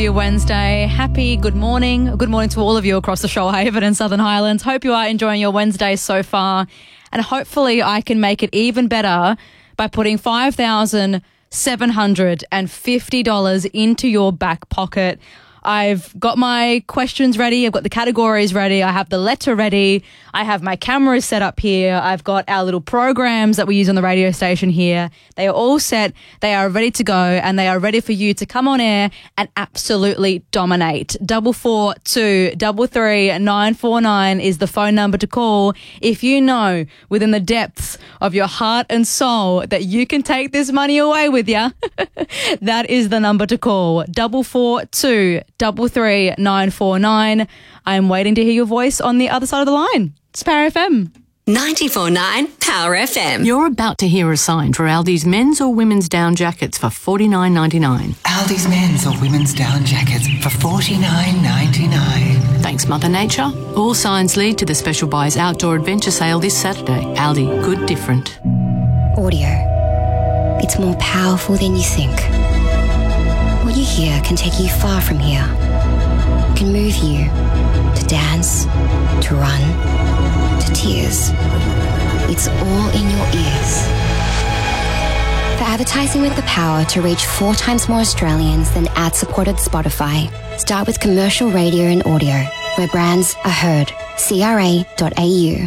Wednesday. Happy good morning. Good morning to all of you across the Shoalhaven and Southern Highlands. Hope you are enjoying your Wednesday so far. And hopefully I can make it even better by putting $5,750 into your back pocket. I've got my questions ready. I've got the categories ready. I have the letter ready. I have my cameras set up here. I've got our little programs that we use on the radio station here. They are all set. They are ready to go, and they are ready for you to come on air and absolutely dominate. 44 2 33 949 is the phone number to call if you know within the depths of your heart and soul that you can take this money away with you. That is the number to call. 44 2 33 949. I'm waiting to hear your voice on the other side of the line. It's Power FM. 94.9 Power FM. You're about to hear a sign for Aldi's men's or women's down jackets for $49.99. Aldi's men's or women's down jackets for $49.99. Thanks, Mother Nature. All signs lead to the Special Buys Outdoor Adventure Sale this Saturday. Aldi, good different. Audio. It's more powerful than you think. What you hear can take you far from here. It can move you to dance, to run, to tears. It's all in your ears. For advertising with the power to reach 4 times more Australians than ad-supported Spotify, start with commercial radio and audio, where brands are heard. CRA.au.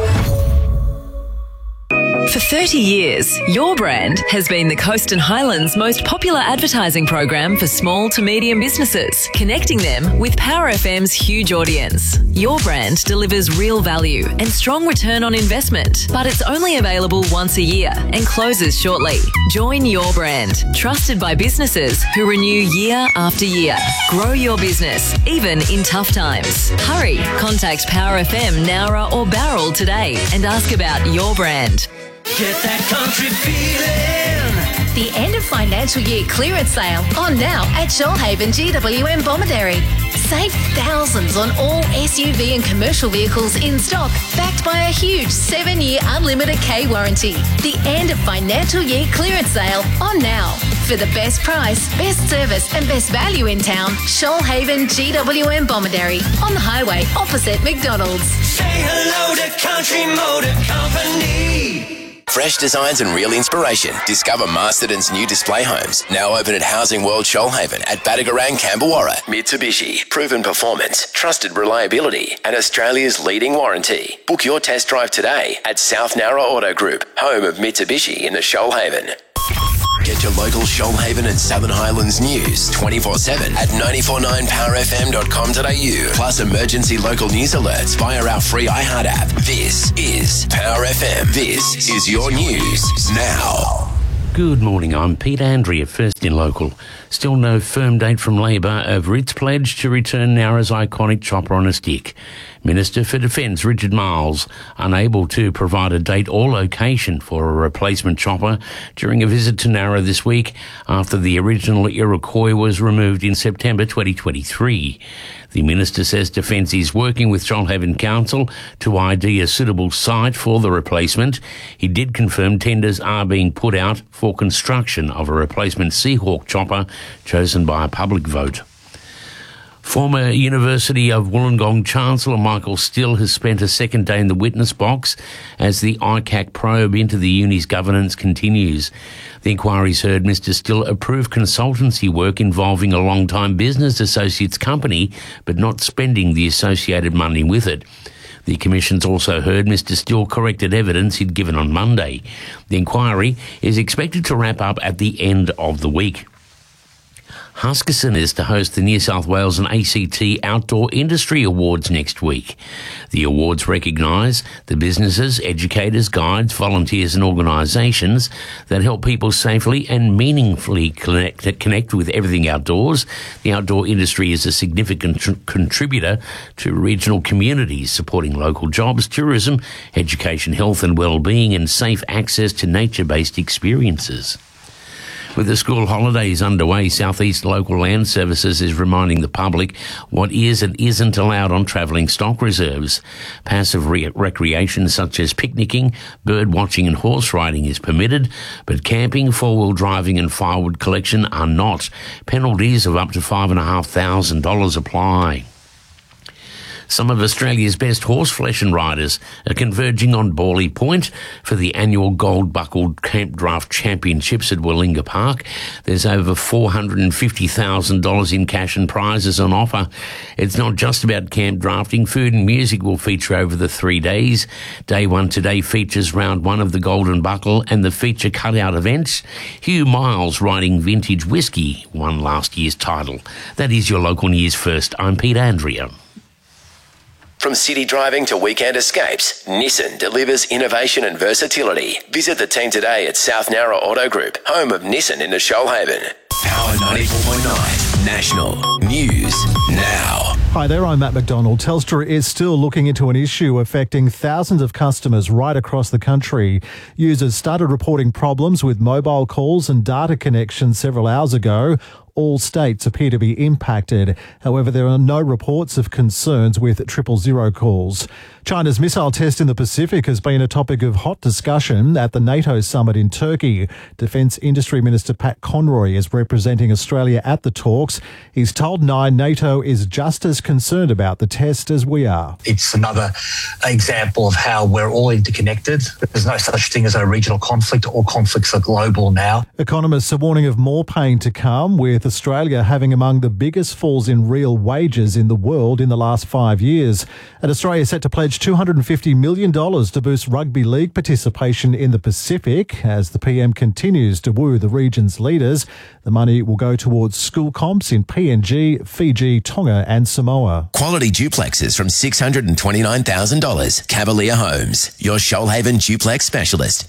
For 30 years, Your Brand has been the Coast and Highlands' most popular advertising program for small to medium businesses, connecting them with Power FM's huge audience. Your Brand delivers real value and strong return on investment, but it's only available once a year and closes shortly. Join Your Brand, trusted by businesses who renew year after year. Grow your business, even in tough times. Hurry, contact Power FM, Nowra or Barrel today and ask about Your Brand. Get that country feeling. The end of financial year clearance sale on now at Shoalhaven GWM Bomaderry. Save thousands on all SUV and commercial vehicles in stock, backed by a huge 7-year unlimited K warranty. The end of financial year clearance sale on now. For the best price, best service and best value in town, Shoalhaven GWM Bomaderry on the highway opposite McDonald's. Say hello to Country Motor Company. Fresh designs and real inspiration. Discover Masterton's new display homes. Now open at Housing World Shoalhaven at Badagarang, Camberwarra. Mitsubishi. Proven performance, trusted reliability, and Australia's leading warranty. Book your test drive today at South Nowra Auto Group, home of Mitsubishi in the Shoalhaven. Get your local Shoalhaven and Southern Highlands news 24/7 at 949powerfm.com.au. Plus emergency local news alerts via our free iHeart app. This is Power FM. This is your news now. Good morning, I'm Pete Andrea, first in local. Still no firm date from Labor over its pledge to return Nowra's iconic chopper on a stick. Minister for Defence Richard Marles unable to provide a date or location for a replacement chopper during a visit to Nowra this week after the original Iroquois was removed in September 2023. The Minister says Defence is working with Shoalhaven Council to ID a suitable site for the replacement. He did confirm tenders are being put out for construction of a replacement Seahawk chopper chosen by a public vote. Former University of Wollongong Chancellor Michael Still has spent a second day in the witness box as the ICAC probe into the uni's governance continues. The inquiry's heard Mr Still approve consultancy work involving a long-time business associate's company, but not spending the associated money with it. The Commission's also heard Mr Still corrected evidence he'd given on Monday. The inquiry is expected to wrap up at the end of the week. Huskisson is to host the New South Wales and ACT Outdoor Industry Awards next week. The awards recognise the businesses, educators, guides, volunteers and organisations that help people safely and meaningfully connect with everything outdoors. The outdoor industry is a significant contributor to regional communities, supporting local jobs, tourism, education, health and well-being and safe access to nature-based experiences. With the school holidays underway, South East Local Land Services is reminding the public what is and isn't allowed on travelling stock reserves. Passive recreation such as picnicking, bird watching and horse riding is permitted, but camping, four-wheel driving and firewood collection are not. Penalties of up to $5,500 apply. Some of Australia's best horse flesh and riders are converging on Bawley Point for the annual gold-buckled Camp Draft Championships at Willinga Park. There's over $450,000 in cash and prizes on offer. It's not just about camp drafting. Food and music will feature over the 3 days. Day one today features round one of the Golden Buckle and the feature cutout events. Hugh Miles, riding Vintage Whiskey, won last year's title. That is your local news first. I'm Pete Andrea. From city driving to weekend escapes, Nissan delivers innovation and versatility. Visit the team today at South Nowra Auto Group, home of Nissan in Shoalhaven. Power 94.9 National News Now. Hi there, I'm Matt McDonald. Telstra is still looking into an issue affecting thousands of customers right across the country. Users started reporting problems with mobile calls and data connections several hours ago. All states appear to be impacted. However, there are no reports of concerns with 000 calls. China's missile test in the Pacific has been a topic of hot discussion at the NATO summit in Turkey. Defence Industry Minister Pat Conroy is representing Australia at the talks. He's told Nine NATO is just as concerned about the test as we are. It's another example of how we're all interconnected. There's no such thing as a regional conflict. All conflicts are global now. Economists are warning of more pain to come, with Australia having among the biggest falls in real wages in the world in the last 5 years. And Australia is set to pledge $250 million to boost rugby league participation in the Pacific as the PM continues to woo the region's leaders. The money will go towards school comps in PNG, Fiji, Tonga and Samoa. Quality duplexes from $629,000. Cavalier Homes, your Shoalhaven duplex specialist.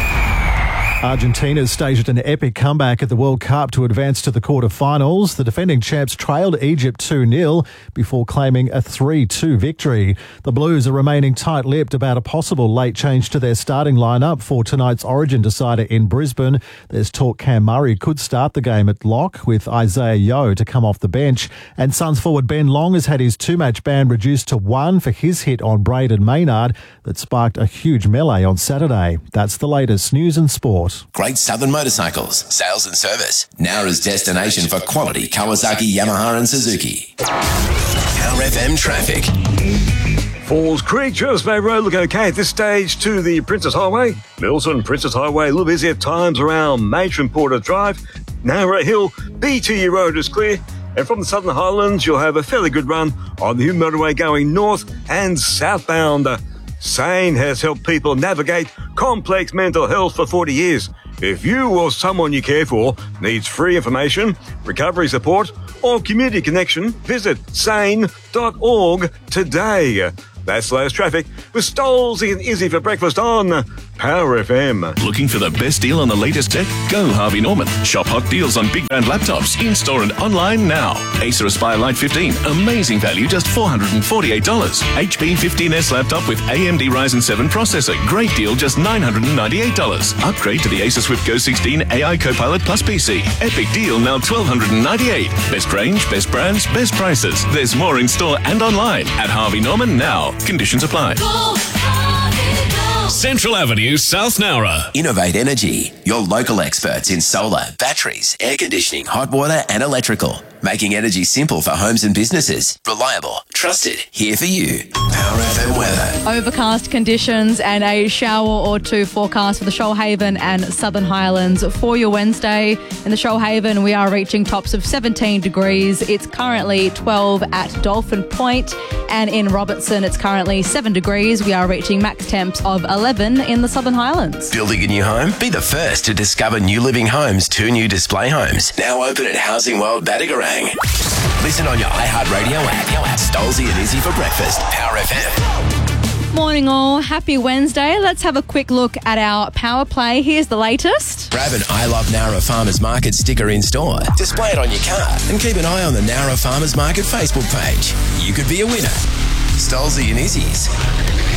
Argentina staged an epic comeback at the World Cup to advance to the quarterfinals. The defending champs trailed Egypt 2-0 before claiming a 3-2 victory. The Blues are remaining tight-lipped about a possible late change to their starting lineup for tonight's Origin decider in Brisbane. There's talk Cam Murray could start the game at lock, with Isaiah Yeo to come off the bench. And Suns forward Ben Long has had his two-match ban reduced to one for his hit on Braden Maynard that sparked a huge melee on Saturday. That's the latest news and sport. Great Southern Motorcycles, sales and service. Nowra's destination for quality Kawasaki, Yamaha and Suzuki. Power FM traffic. Falls Creek, Jervis Bay Road look okay at this stage to the Princess Highway. Milson, Princess Highway, a little busy at times around Matron Porter Drive. Nowra Hill, BTU Road is clear. And from the Southern Highlands, you'll have a fairly good run on the Hume Motorway going north and southbound. SANE has helped people navigate complex mental health for 40 years. If you or someone you care for needs free information, recovery support, or community connection, visit sane.org today. That's the latest traffic with Stolzy and Izzy for breakfast on Power FM. Looking for the best deal on the latest tech? Go Harvey Norman. Shop hot deals on big brand laptops in-store and online now. Acer Aspire Lite 15, amazing value, just $448. HP 15S laptop with AMD Ryzen 7 processor, great deal, just $998. Upgrade to the Acer Swift Go 16 AI Copilot Plus PC. Epic deal, now $1,298. Best range, best brands, best prices. There's more in-store and online at Harvey Norman now. Conditions apply. Central Avenue, South Nowra. Innovate Energy, your local experts in solar, batteries, air conditioning, hot water and electrical. Making energy simple for homes and businesses. Reliable, trusted, here for you. Power FM weather. Overcast conditions and a shower or two forecast for the Shoalhaven and Southern Highlands for your Wednesday. In the Shoalhaven, we are reaching tops of 17 degrees. It's currently 12 at Dolphin Point, and in Robertson, it's currently 7 degrees. We are reaching max temps of 11 in the Southern Highlands. Building a new home? Be the first to discover New Living Homes' 2 new display homes. Now open at Housing World Badagarang. Listen on your iHeartRadio app. Stolzy and Izzy for breakfast. Power FM. Morning all. Happy Wednesday. Let's have a quick look at our power play. Here's the latest. Grab an I Love Nowra Farmers Market sticker in store. Display it on your car and keep an eye on the Nowra Farmers Market Facebook page. You could be a winner. Stolzy and Izzy's